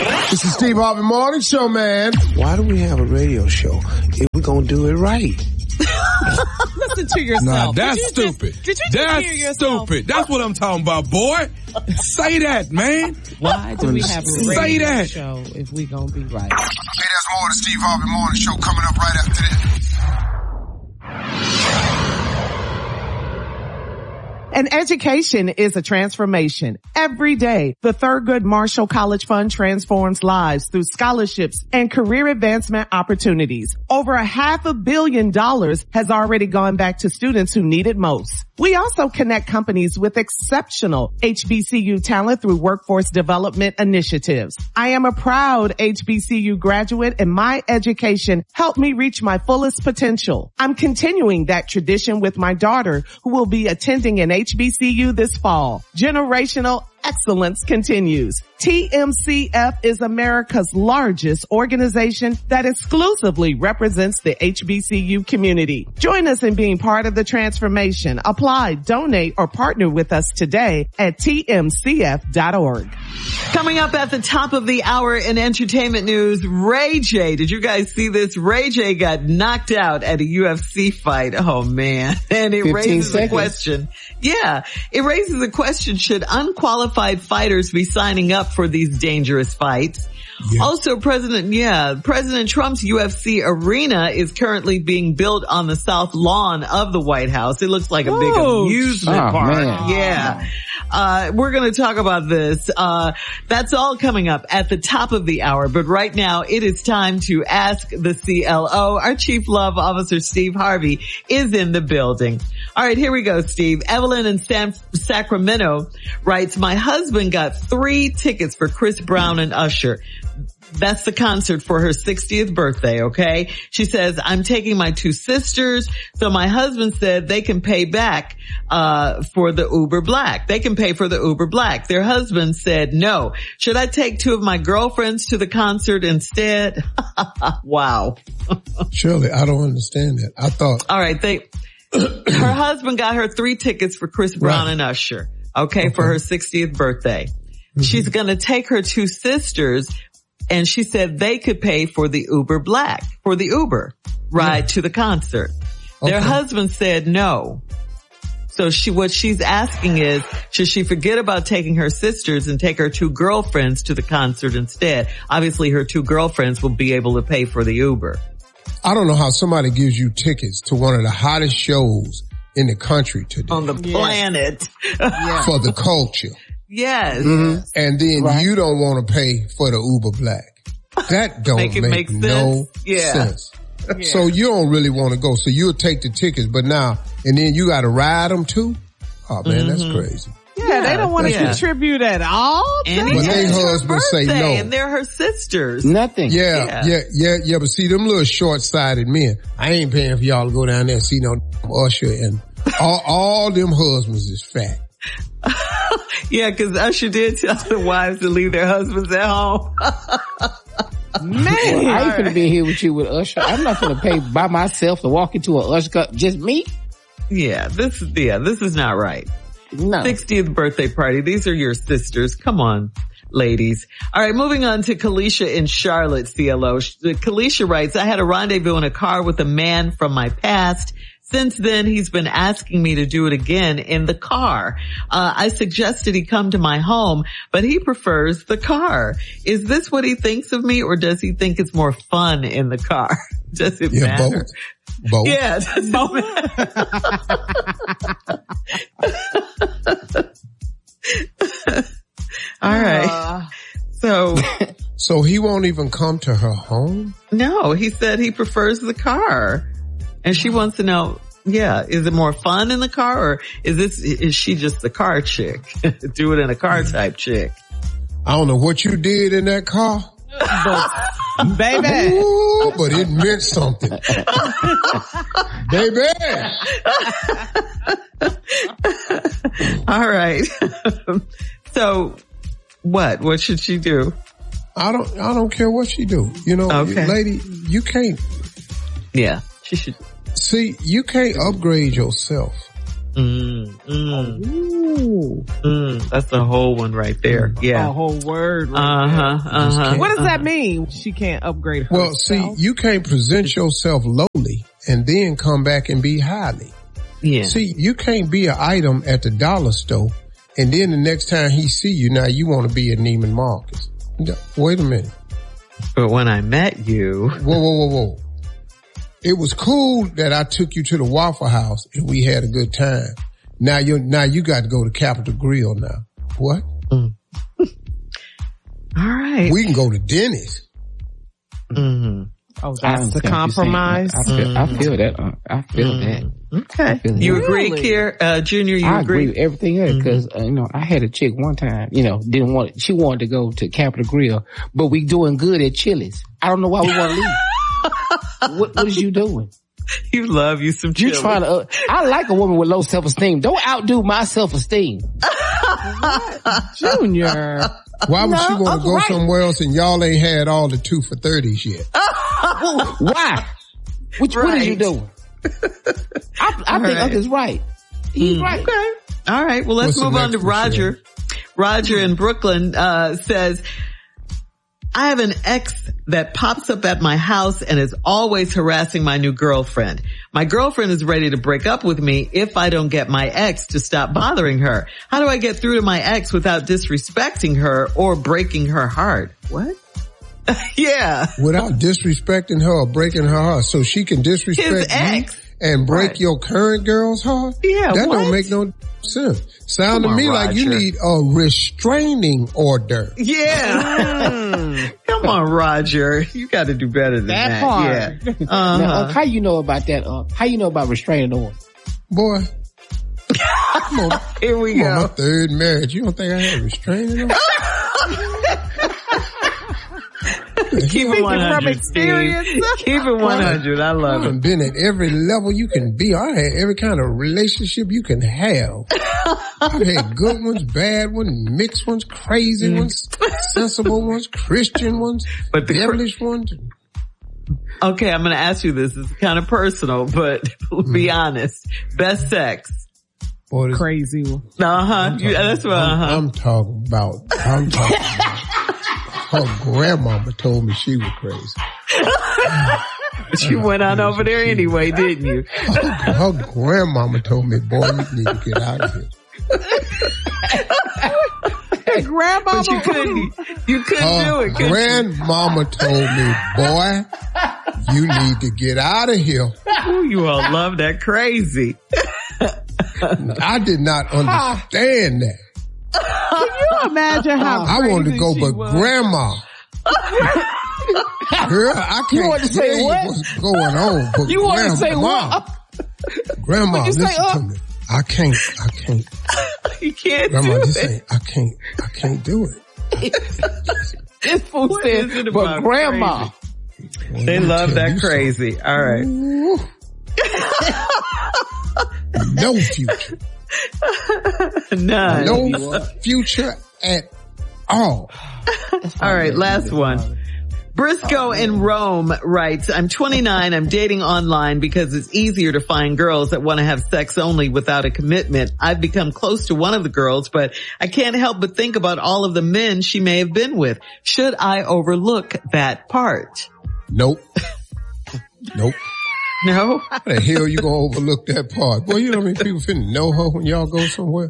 This is Steve Harvey Morning Show, man. Why do we have a radio show if we're going to do it right? Listen to yourself. Nah, that's stupid. Did you that's hear yourself? Stupid. That's what I'm talking about, boy. Say that, man. Why do we have a Say radio that. show if we gonna be right? Hey, there's more of the Steve Harvey Morning Show coming up right after this. An education is a transformation. Every day, the Thurgood Marshall College Fund transforms lives through scholarships and career advancement opportunities. Over $500 million has already gone back to students who need it most. We also connect companies with exceptional HBCU talent through workforce development initiatives. I am a proud HBCU graduate, and my education helped me reach my fullest potential. I'm continuing that tradition with my daughter, who will be attending an HBCU this fall. Generational excellence continues. TMCF is America's largest organization that exclusively represents the HBCU community. Join us in being part of the transformation. Apply, donate, or partner with us today at tmcf.org. Coming up at the top of the hour in entertainment news, Ray J. Did you guys see this? Ray J got knocked out at a UFC fight. Oh man. And it raises a question. Yeah. It raises a question. Should unqualified fighters be signing up for these dangerous fights? Yeah. Also, President Trump's UFC arena is currently being built on the south lawn of the White House. It looks like a big amusement park. Man. Yeah. We're going to talk about this. That's all coming up at the top of the hour. But right now, it is time to ask the CLO. Our Chief Love Officer, Steve Harvey, is in the building. All right, here we go, Steve. Evelyn in Sacramento writes, my husband got 3 tickets for Chris Brown and Usher. That's the concert for her 60th birthday, okay? She says, I'm taking my 2 sisters. So my husband said they can pay back, for the Uber Black. They can pay for the Uber Black. Their husband said no. Should I take 2 of my girlfriends to the concert instead? Wow. Shirley, I don't understand that. I thought. All right. Her husband got her 3 tickets for Chris Brown and Usher. Okay. For her 60th birthday. Mm-hmm. She's going to take her 2 sisters. And she said they could pay for the Uber Black, for the Uber ride to the concert. Their husband said no. So what she's asking is, should she forget about taking her sisters and take her 2 girlfriends to the concert instead? Obviously her 2 girlfriends will be able to pay for the Uber. I don't know how somebody gives you tickets to one of the hottest shows in the country today. On the planet. For the culture. Yes. Mm-hmm. And then you don't want to pay for the Uber Black. That don't make no sense. Yeah. So you don't really want to go. So you'll take the tickets, but now, and then you got to ride them too? Oh man, that's crazy. Yeah, they don't want to contribute at all. And but their husbands say no. And they're her sisters. Nothing. Yeah. But see, them little short-sighted men, I ain't paying for y'all to go down there and see no Usher, and all them husbands is fat. Yeah, because Usher did tell the wives to leave their husbands at home. Man, I ain't gonna be here with you with Usher. I'm not gonna pay by myself to walk into a Usher club. Just me? Yeah, this is not right. No. 60th birthday party. These are your sisters. Come on, ladies. All right, moving on to Kalisha in Charlotte, CLO. Kalisha writes, I had a rendezvous in a car with a man from my past. Since then, he's been asking me to do it again in the car. I suggested he come to my home, but he prefers the car. Is this what he thinks of me, or does he think it's more fun in the car? Does it matter? Both. Yeah, all right. So he won't even come to her home? No, he said he prefers the car. And she wants to know, is it more fun in the car, or is she just the car chick? Do it in a car type chick. I don't know what you did in that car. But, baby. Ooh, but it meant something. Baby. All right. So what should she do? I don't care what she do. You know, lady, you can't. Yeah, she should. See, you can't upgrade yourself That's a whole one right there. Yeah. A whole word right there. What does that mean? She can't upgrade herself? Well, see, you can't present yourself lowly and then come back and be highly. Yeah. See, you can't be an item at the dollar store and then the next time he see you, now you want to be a Neiman Marcus. Wait a minute. But when I met you. Whoa. It was cool that I took you to the Waffle House and we had a good time. Now you got to go to Capitol Grill now. What? All right. We can go to Denny's. Mm-hmm. Oh, that's the compromise. I feel that. I feel that. Okay. You agree, Junior? You agree? I agree with everything else because, I had a chick one time, she wanted to go to Capitol Grill, but we doing good at Chili's. I don't know why we want to leave. What is you doing? You love you some Chili's. You trying to, I like a woman with low self-esteem. Don't outdo my self-esteem. Junior. Why would she want to go somewhere else and y'all ain't had all the 2 for $30s yet? Why? What are you doing? I think Uncle's right. He's right. Okay. All right. Well, let's move on to Roger. Roger in Brooklyn says, I have an ex that pops up at my house and is always harassing my new girlfriend. My girlfriend is ready to break up with me if I don't get my ex to stop bothering her. How do I get through to my ex without disrespecting her or breaking her heart? What? Yeah. Without disrespecting her or breaking her heart so she can disrespect his ex and break your current girl's heart? Yeah. That don't make no sense. Sound to me like you need a restraining order. Yeah. Come on, Roger. You got to do better than that. Part. Yeah. Now, how you know about that? How you know about restraining order? Boy. Come on. Here we go. My third marriage. You don't think I had a restraining order? Keep it 100. From experience. Keep it 100. I love it. I've been at every level you can be. I had every kind of relationship you can have. I've had good ones, bad ones, mixed ones, crazy ones, sensible ones, Christian ones, but the devilish ones. Okay, I'm going to ask you this. It's kind of personal, but be honest. Best sex. Boy, crazy one. That's what. I'm talking about. Her grandmama told me she was crazy. But you went on over there anyway, didn't you? Her grandmama told me, boy, you need to get out of here. Grandmama, but you couldn't do it. Grandmama told me, boy, you need to get out of here. Ooh, you all love that crazy. I did not understand that. Can you imagine how I wanted to go, but Grandma. Girl, I can't tell you what's going on, but you want to say what? Grandma, listen to me. I can't. You can't Grandma, do this it. I can't do it. This fool said, but Grandma. Crazy? They love that crazy. All right. No future. None. No future at all. All right, last one. Briscoe in Rome writes, I'm 29. I'm dating online because it's easier to find girls that want to have sex only without a commitment. I've become close to one of the girls, but I can't help but think about all of the men she may have been with. Should I overlook that part? Nope. Nope. No? How the hell you gonna overlook that part? Boy, you know how many people finna know her when y'all go somewhere?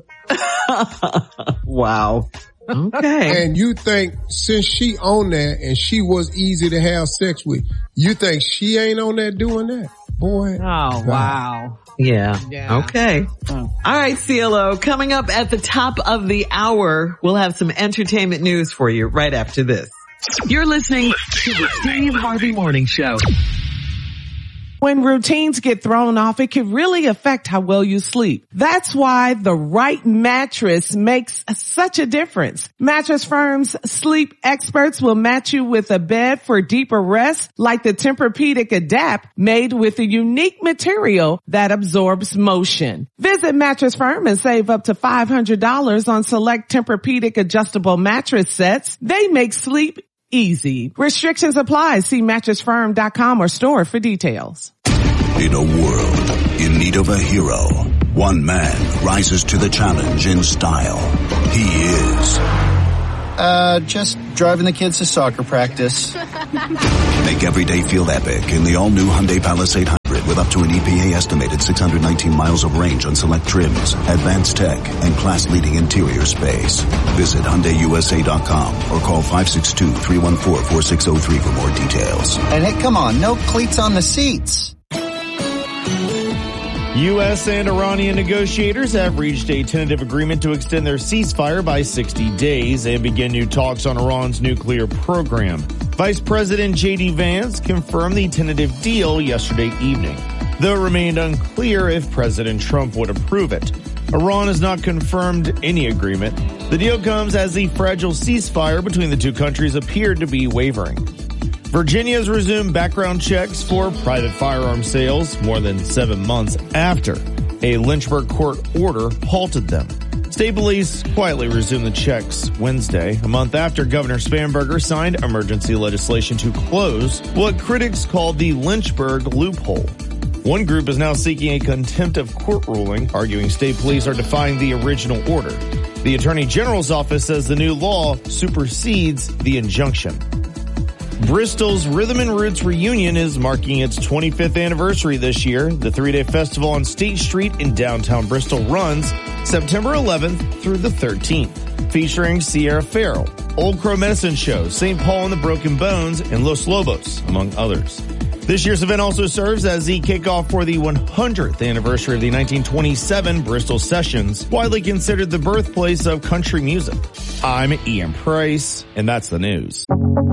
Wow. Okay. And you think since she on there and she was easy to have sex with, you think she ain't on there doing that? Boy. Oh, wow. Yeah. Okay. All right, CeeLo. Coming up at the top of the hour, we'll have some entertainment news for you right after this. You're listening to the Steve Harvey Morning Show. When routines get thrown off, it can really affect how well you sleep. That's why the right mattress makes such a difference. Mattress Firm's sleep experts will match you with a bed for deeper rest, like the Tempur-Pedic Adapt, made with a unique material that absorbs motion. Visit Mattress Firm and save up to $500 on select Tempur-Pedic adjustable mattress sets. They make sleep easy. Restrictions apply. See mattressfirm.com or store for details. In a world in need of a hero, One man rises to the challenge in style. He is... just driving the kids to soccer practice. Make every day feel epic in the all-new Hyundai Palisade Hybrid with up to an EPA estimated 619 miles of range on select trims, advanced tech, and class-leading interior space. Visit HyundaiUSA.com or call 562-314-4603 for more details. And hey, come on, no cleats on the seats. U.S. and Iranian negotiators have reached a tentative agreement to extend their ceasefire by 60 days and begin new talks on Iran's nuclear program. Vice President J.D. Vance confirmed the tentative deal yesterday evening, though it remained unclear if President Trump would approve it. Iran has not confirmed any agreement. The deal comes as the fragile ceasefire between the two countries appeared to be wavering. Virginia has resumed background checks for private firearm sales more than 7 months after a Lynchburg court order halted them. State police quietly resumed the checks Wednesday, a month after Governor Spanberger signed emergency legislation to close what critics called the Lynchburg loophole. One group is now seeking a contempt of court ruling, arguing state police are defying the original order. The Attorney General's office says the new law supersedes the injunction. Bristol's Rhythm and Roots Reunion is marking its 25th anniversary this year. The 3-day festival on State Street in downtown Bristol runs September 11th through the 13th, featuring Sierra Farrell, Old Crow Medicine Show, St. Paul and the Broken Bones, and Los Lobos, among others. This year's event also serves as the kickoff for the 100th anniversary of the 1927 Bristol Sessions, widely considered the birthplace of country music. I'm Ian Price, and that's the news.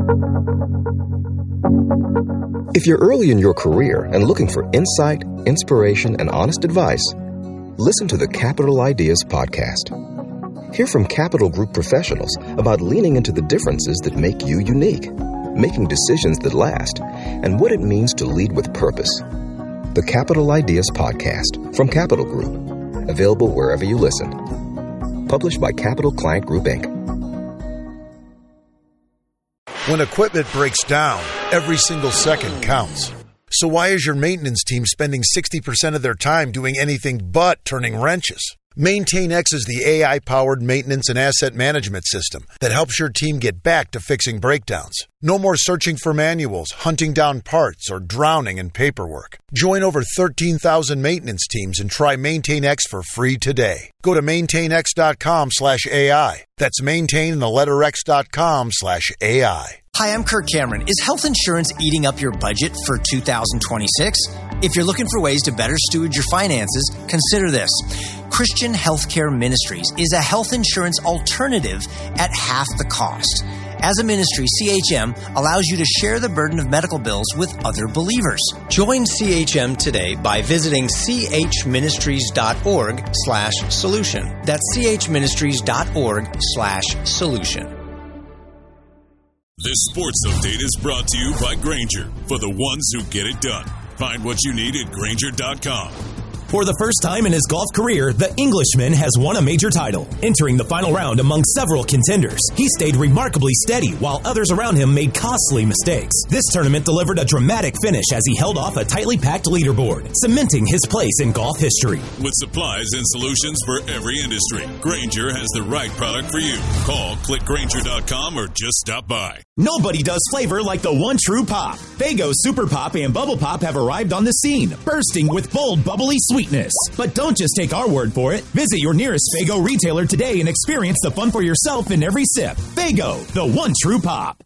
If you're early in your career and looking for insight, inspiration, and honest advice, listen to the Capital Ideas Podcast. Hear from Capital Group professionals about leaning into the differences that make you unique, making decisions that last, and what it means to lead with purpose. The Capital Ideas Podcast from Capital Group. Available wherever you listen. Published by Capital Client Group, Inc. When equipment breaks down, every single second counts. So why is your maintenance team spending 60% of their time doing anything but turning wrenches? MaintainX is the AI-powered maintenance and asset management system that helps your team get back to fixing breakdowns. No more searching for manuals, hunting down parts, or drowning in paperwork. Join over 13,000 maintenance teams and try MaintainX for free today. Go to maintainx.com/AI. That's maintain and the letter x.com/AI. Hi, I'm Kirk Cameron. Is health insurance eating up your budget for 2026? If you're looking for ways to better steward your finances, consider this. Christian Healthcare Ministries is a health insurance alternative at half the cost. As a ministry, CHM allows you to share the burden of medical bills with other believers. Join CHM today by visiting chministries.org/solution. That's chministries.org/solution. This sports update is brought to you by Grainger, for the ones who get it done. Find what you need at Grainger.com. For the first time in his golf career, the Englishman has won a major title. Entering the final round among several contenders, he stayed remarkably steady while others around him made costly mistakes. This tournament delivered a dramatic finish as he held off a tightly packed leaderboard, cementing his place in golf history. With supplies and solutions for every industry, Grainger has the right product for you. Call, click Grainger.com, or just stop by. Nobody does flavor like the one true pop. Faygo Super Pop and Bubble Pop have arrived on the scene, bursting with bold, bubbly sweetness. But don't just take our word for it. Visit your nearest Faygo retailer today and experience the fun for yourself in every sip. Faygo, the one true pop.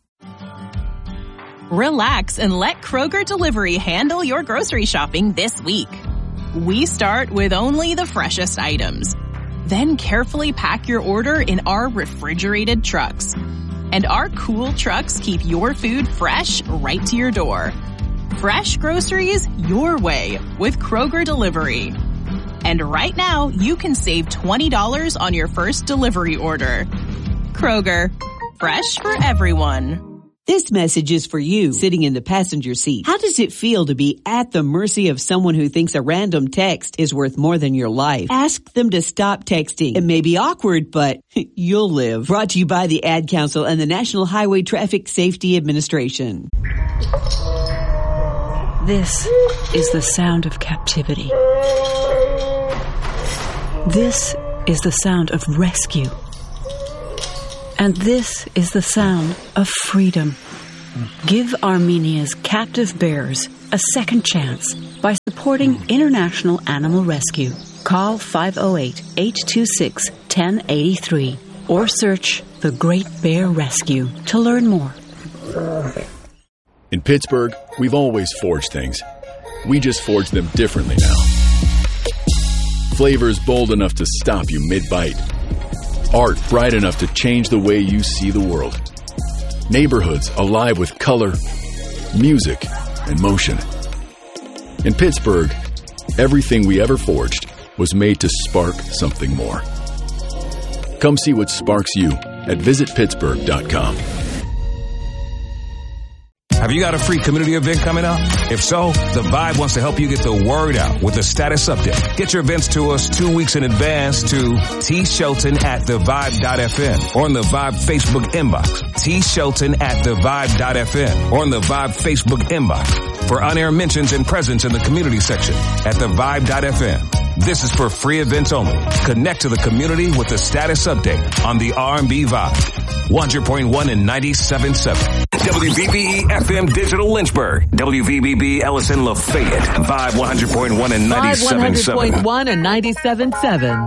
Relax and let Kroger Delivery handle your grocery shopping this week. We start with only the freshest items. Then carefully pack your order in our refrigerated trucks. And our cool trucks keep your food fresh right to your door. Fresh groceries your way with Kroger Delivery. And right now, you can save $20 on your first delivery order. Kroger, fresh for everyone. This message is for you, sitting in the passenger seat. How does it feel to be at the mercy of someone who thinks a random text is worth more than your life? Ask them to stop texting. It may be awkward, but you'll live. Brought to you by the Ad Council and the National Highway Traffic Safety Administration. This is the sound of captivity. This is the sound of rescue. And this is the sound of freedom. Give Armenia's captive bears a second chance by supporting International Animal Rescue. Call 508-826-1083 or search The Great Bear Rescue to learn more. In Pittsburgh, we've always forged things. We just forge them differently now. Flavors bold enough to stop you mid-bite. Art bright enough to change the way you see the world. Neighborhoods alive with color, music, and motion. In Pittsburgh, everything we ever forged was made to spark something more. Come see what sparks you at visitpittsburgh.com. Have you got a free community event coming up? If so, The Vibe wants to help you get the word out with a status update. Get your events to us 2 weeks in advance to tshelton@thevibe.fm or on the Vibe Facebook inbox. tshelton@thevibe.fm or on the Vibe Facebook inbox for on-air mentions and presence in the community section at thevibe.fm. This is for free events only. Connect to the community with the status update on the R&B Vibe. 100.1 and 97.7. WVBE FM Digital Lynchburg. WVBB Ellison Lafayette. Vibe 100.1 and 97.7. 100.1 and 97.7.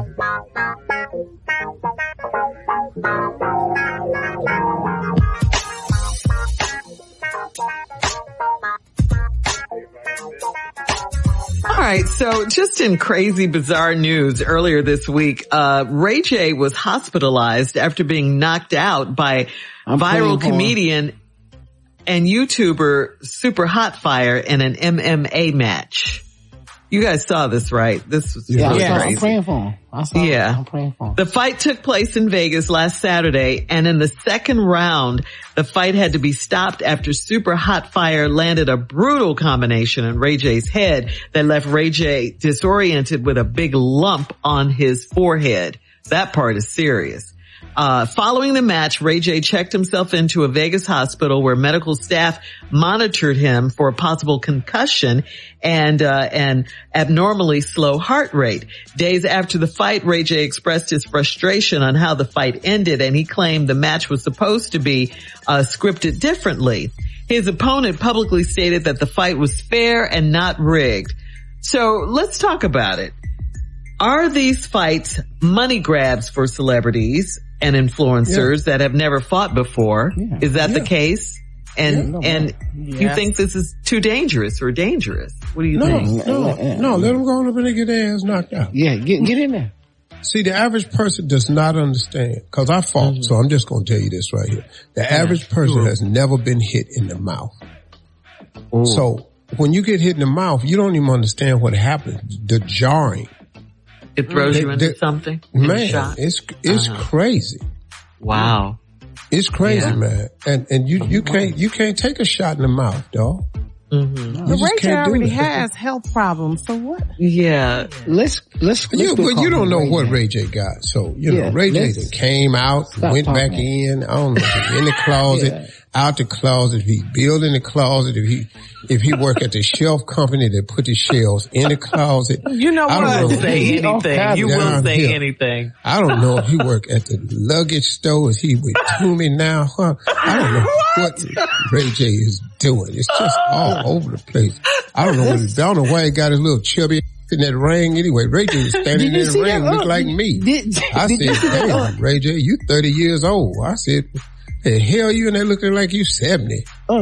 All right, so just in crazy, bizarre news earlier this week, Ray J was hospitalized after being knocked out by viral comedian and YouTuber Super Hotfire in an MMA match. You guys saw this, right? This was really crazy. I'm praying for him. I'm praying for him. The fight took place in Vegas last Saturday, and in the second round, the fight had to be stopped after Super Hotfire landed a brutal combination on Ray J's head that left Ray J disoriented with a big lump on his forehead. That part is serious. Following the match, Ray J checked himself into a Vegas hospital where medical staff monitored him for a possible concussion and abnormally slow heart rate. Days after the fight, Ray J expressed his frustration on how the fight ended, and he claimed the match was supposed to be scripted differently. His opponent publicly stated that the fight was fair and not rigged. So let's talk about it. Are these fights money grabs for celebrities and influencers that have never fought before? Is that the case? And you think this is too dangerous or dangerous? What do you think? No, let them go up and get their ass knocked out. Yeah, get in there. See, the average person does not understand, because I fought, so I'm just going to tell you this right here. The average person has never been hit in the mouth. So when you get hit in the mouth, you don't even understand what happens. The jarring. It throws you into something? Man, it's crazy. Wow. It's crazy, man. And you can't take a shot in the mouth, dog. Mm-hmm. Ray J already has health problems, so what? Yeah. Let's but you don't know what Ray J got. So, Ray J came out, went back in, I don't know, in the closet, out the closet, if he built in the closet, if he work at the shelf company that put the shelves in the closet. You know what? I will say anything. You will say anything. I don't know if he work at the luggage store. Is he with Toomey now? Huh? I don't know what Ray J is doing. It's just all over the place. I don't know why he got his little chubby in that ring anyway. Ray J was standing in the ring, looked like me. I said, damn, Ray J, you 30 years old. I said, the hell you in there looking like you 70?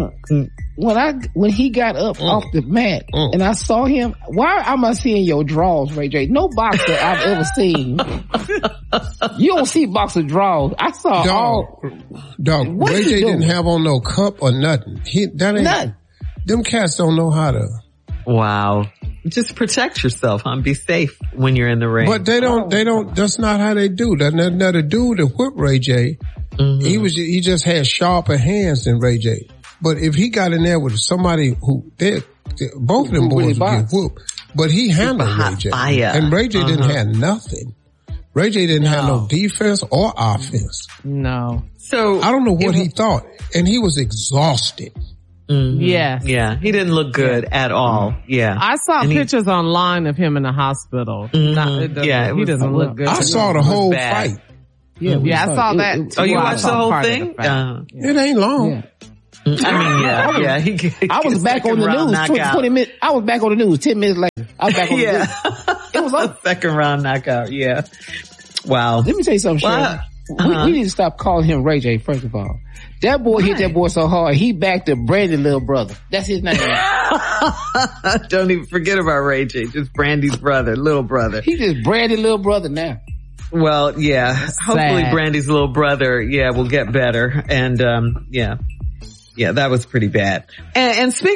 When he got up off the mat and I saw him, why am I seeing your draws, Ray J? No boxer I've ever seen. You don't see boxer draws. I saw Dog, Ray J didn't have on no cup or nothing. Nothing. Them cats don't know how to. Wow. Just protect yourself, huh? Be safe when you're in the ring. But they don't, that's not how they do. Now the dude that whipped Ray J, he just had sharper hands than Ray J. But if he got in there with somebody both of them boys would get whooped. But he handled Ray J. And Ray J didn't have nothing. Ray J didn't have no defense or offense. No. So I don't know what he thought. And he was exhausted. Mm-hmm. Yes. Yeah. He didn't look good at all. Yeah. I saw pictures online of him in the hospital. Mm-hmm. He doesn't look good. I saw the whole fight. Yeah, I saw that. You watched the whole thing? It ain't long. Yeah. I mean, I was back on the news 20 minutes. I was back on the news 10 minutes later. I was back on the news. It was a second round knockout. Yeah. Wow. Let me tell you something, Sharon. We need to stop calling him Ray J, first of all. That boy hit that boy so hard, he backed to Brandy's little brother. That's his name. Don't even forget about Ray J. Just Brandy's brother, little brother. He just Brandy's little brother now. Well, yeah. Hopefully Brandy's little brother, will get better. And, yeah, that was pretty bad. And speaking